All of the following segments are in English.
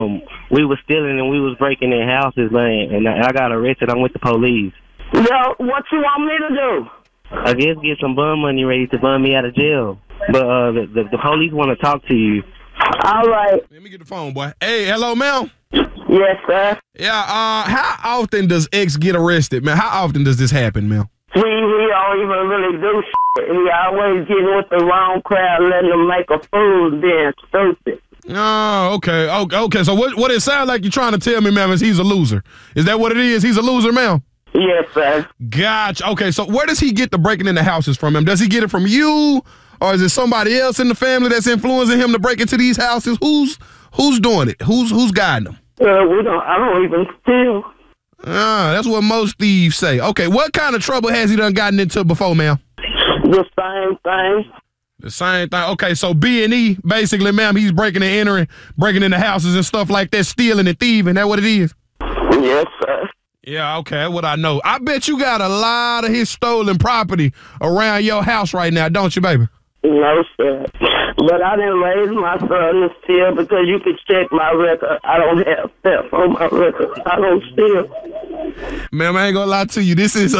We was stealing and we was breaking in houses, man, and I got arrested. I'm with the police. Yo, what you want me to do? I guess get some bond money ready to bond me out of jail. But the police want to talk to you. All right. Let me get the phone, boy. Hey, hello, Mel. Yes, sir. Yeah, how often does X get arrested, man? How often does this happen, Mel? He don't even really do shit. He always getting with the wrong crowd, letting them make a fool, being stupid. Oh, okay. So what it sounds like you're trying to tell me, man, is he's a loser. Is that what it is? He's a loser, Mel? Yes, sir. Gotcha. Okay, so where does he get the breaking into houses from him? Does he get it from you, or is it somebody else in the family that's influencing him to break into these houses? Who's doing it? Who's guiding him? I don't even steal. That's what most thieves say. Okay, what kind of trouble has he done gotten into before, ma'am? The same thing. The same thing. Okay, so B&E, basically, ma'am, he's breaking and entering, breaking into houses and stuff like that, stealing and thieving. That what it is? Yes, sir. Yeah, okay, that's what I know. I bet you got a lot of his stolen property around your house right now, don't you, baby? No, sir. But I didn't raise my son to steal because you could check my record. I don't have theft on my record. I don't steal. Man, I ain't gonna lie to you. This is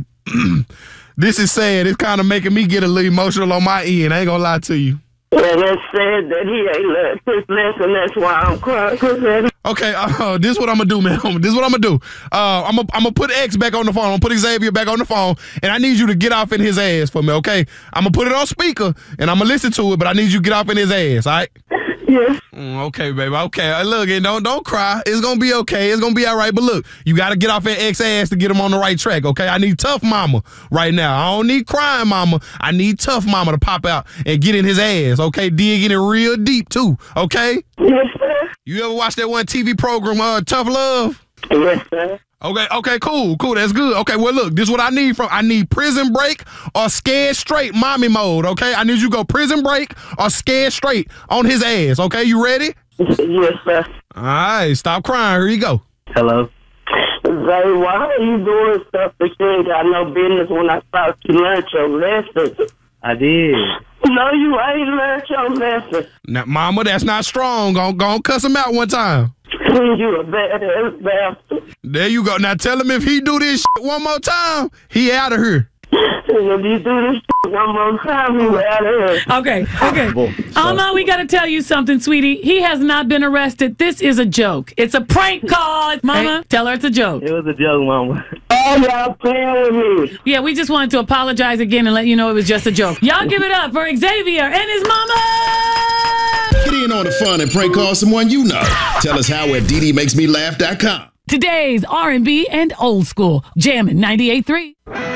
this is sad. It's kind of making me get a little emotional on my end. I ain't gonna lie to you. And it's sad that he ain't learned his lesson. That's why I'm crying. Okay, this is what I'm gonna do, man. This is what I'm gonna do. I'm gonna put X back on the phone. I'm gonna put Xavier back on the phone, and I need you to get off in his ass for me, okay? I'm gonna put it on speaker, and I'm gonna listen to it, but I need you to get off in his ass, all right? Yes. Okay, baby. Okay, look, and don't cry. It's gonna be okay. It's gonna be all right. But look, you gotta get off that X ass to get him on the right track. Okay, I need tough mama right now. I don't need crying mama. I need tough mama to pop out and get in his ass. Okay, digging it real deep too. Okay. Yes, sir. You ever watch that one TV program, Tough Love? Yes, sir. Okay, cool, that's good. Okay, well, look, this is what I need Prison Break or Scared Straight mommy mode, okay? I need you to go Prison Break or Scared Straight on his ass, okay? You ready? Yes, sir. All right, stop crying. Here you go. Hello? Zay, why are you doing stuff that you ain't got no business when I thought you learned your lesson? I did. No, you ain't learned your lesson. Now, mama, that's not strong. Go cuss him out one time. You a badass bastard. There you go. Now tell him if he do this shit one more time, he out of here. If you do this one more time, you out of here. Okay. Alma, we got to tell you something, sweetie. He has not been arrested. This is a joke. It's a prank call. Mama, tell her it's a joke. It was a joke, mama. Oh, y'all playing with me. Yeah, we just wanted to apologize again and let you know it was just a joke. Y'all give it up for Xavier and his mama. Get in on the fun and prank call someone you know. Tell us how at DDMakesMeLaugh.com. Today's R&B and old school. Jammin' 98.3.